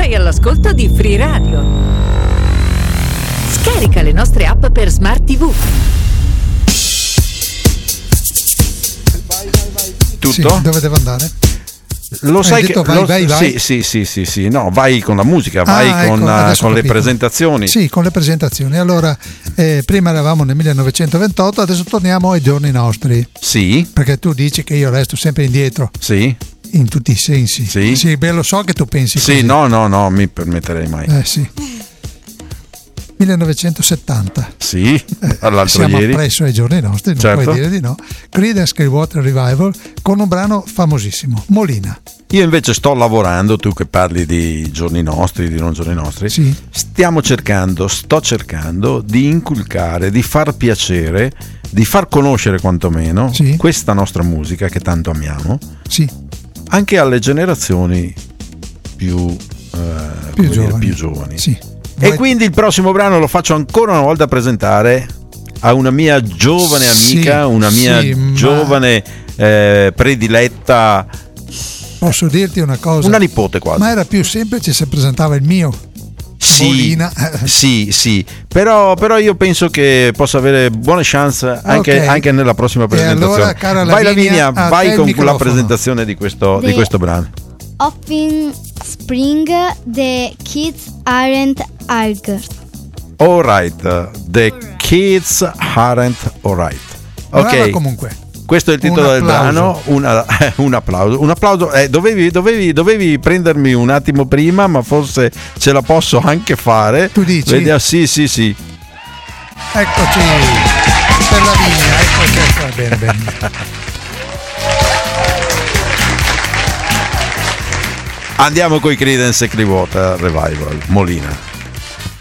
Sei all'ascolto di Free Radio. Scarica le nostre app per Smart TV. Tutto? Sì, dove devo andare? Lo sai detto che vai? Sì, no, vai con la musica, vai con le presentazioni. Sì, con le presentazioni. Allora, prima eravamo nel 1928, adesso torniamo ai giorni nostri. Sì. Perché tu dici che io resto sempre indietro. Sì. In tutti i sensi. Sì. Beh, lo so che tu pensi così. Sì, no, mi permetterei mai. Sì. 1970. Sì, all'altro siamo ieri. Presso ai giorni nostri, non certo. puoi dire di no. Creedence Clearwater Revival con un brano famosissimo, Molina. Io invece sto lavorando, tu che parli di giorni nostri, di non giorni nostri, sì. sto cercando di inculcare, di far piacere, di far conoscere quantomeno questa nostra musica che tanto amiamo, anche alle generazioni più giovani. Sì. E quindi il prossimo brano lo faccio ancora una volta presentare a una mia giovane amica, una mia giovane prediletta. Posso dirti una cosa? Una nipote quasi. Ma era più semplice se presentava il mio. Molina. Sì, però io penso che possa avere buone chance anche nella prossima presentazione. Allora, cara vai Lavinia, vai con la microfono. presentazione di questo brano. Offspring, The Kids Aren't Alright. Alright, The Kids Aren't Alright. Ok. Brava comunque. Questo è il titolo del brano. Un applauso. Dovevi prendermi un attimo prima, ma forse ce la posso anche fare. Tu dici? Vediamo, sì. Eccoci per la linea. Bene. Andiamo coi Creedence Clearwater Revival, Molina.